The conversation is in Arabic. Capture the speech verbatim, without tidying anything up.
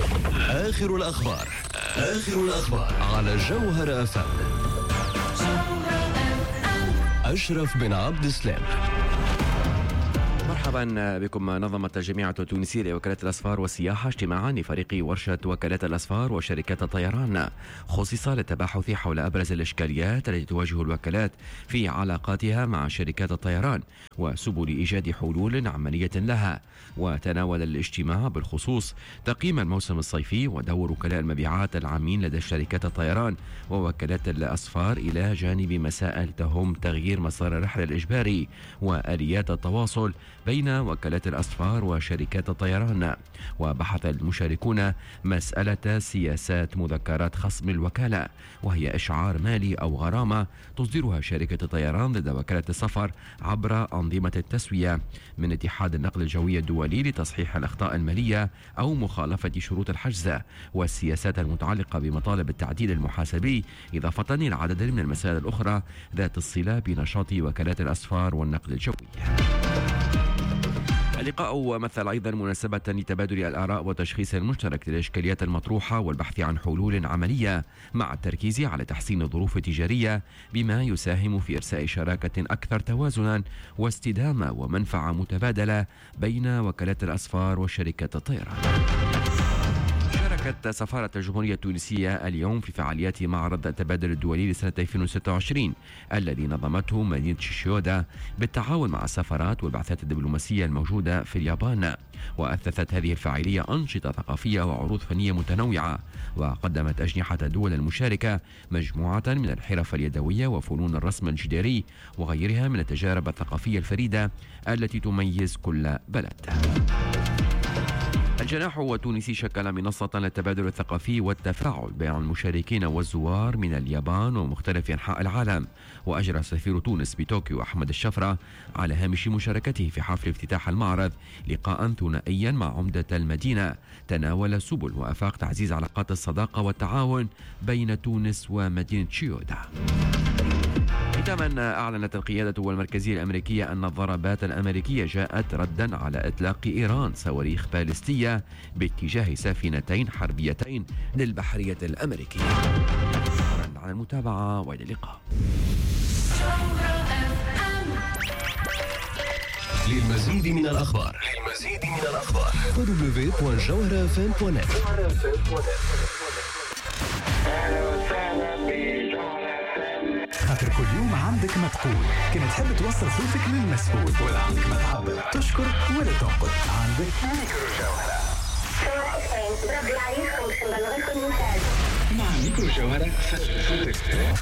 آخر الأخبار آخر الأخبار على جوهر أف أم. أشرف بن عبد السلام. مرحبا بكم. نظمت الجامعة التونسية لوكالات الأسفار والسياحة اجتماعا لفريق ورشة وكالات الأسفار وشركات الطيران، خصص للتباحث حول أبرز الإشكاليات التي تواجه الوكالات في علاقاتها مع شركات الطيران وسبل إيجاد حلول عملية لها. وتناول الاجتماع بالخصوص تقييم الموسم الصيفي ودور وكلاء المبيعات العامين لدى شركات الطيران ووكالات الأسفار، إلى جانب مسائل تهم تغيير مسار الرحلة الإجباري وآليات التواصل بين وكالات الأسفار وشركات الطيران. وبحث المشاركون مسألة سياسات مذكرات خصم الوكالة، وهي إشعار مالي أو غرامة تصدرها شركة الطيران ضد وكالة السفر عبر أنظمة التسوية من اتحاد النقل الجوي الدولي لتصحيح الأخطاء المالية أو مخالفة شروط الحجز، والسياسات المتعلقة بمطالب التعديل المحاسبي، إضافة إلى عدد من المسائل الأخرى ذات الصلة بنشاط وكالات الأسفار والنقل الجوي. اللقاء مثل أيضا مناسبة لتبادل الآراء وتشخيص المشترك للإشكاليات المطروحة والبحث عن حلول عملية، مع التركيز على تحسين الظروف التجارية بما يساهم في إرساء شراكة أكثر توازنا واستدامة ومنفعة متبادلة بين وكالات الأسفار وشركات الطيران. شاركت سفارة الجمهورية التونسية اليوم في فعاليات معرض التبادل الدولي لسنة ألفين وستة وعشرين الذي نظمته مدينة شيشيودا بالتعاون مع السفارات والبعثات الدبلوماسية الموجودة في اليابان. وأثثت هذه الفعالية أنشطة ثقافية وعروض فنية متنوعة، وقدمت أجنحة الدول المشاركة مجموعة من الحرف اليدوية وفنون الرسم الجداري وغيرها من التجارب الثقافية الفريدة التي تميز كل بلد. الجناح التونسي شكل منصة للتبادل الثقافي والتفاعل بين المشاركين والزوار من اليابان ومختلف أنحاء العالم. وأجرى سفير تونس بطوكيو أحمد الشفرة على هامش مشاركته في حفل افتتاح المعرض لقاء ثنائيا مع عمدة المدينة تناول سبل وآفاق تعزيز علاقات الصداقة والتعاون بين تونس ومدينة شيودا. ختاما، أعلنت القيادة والمركزية الأمريكية أن الضربات الأمريكية جاءت ردا على إطلاق إيران صواريخ باليستية باتجاه سفينتين حربيتين للبحرية الأمريكية. شكرا على المتابعة وإلى اللقاء. للمزيد من الأخبار للمزيد من الأخبار دبليو دوت جوهر اف ام دوت نت. خاطر كل يوم عندك ما تقول، كما تحب توصل صوتك للمسؤول، ولا عندك ما تعبر تشكر ولا تنقد، عندك ميكرو جوهرة. مع ميكرو جوهرة فتح صوتك.